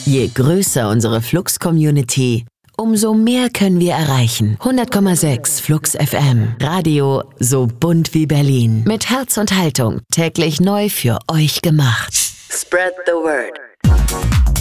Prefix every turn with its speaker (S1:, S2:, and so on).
S1: Je größer unsere Flux-Community, umso mehr können wir erreichen. 100,6 Flux FM. Radio so bunt wie Berlin. Mit Herz und Haltung. Täglich neu für euch gemacht. Spread the word.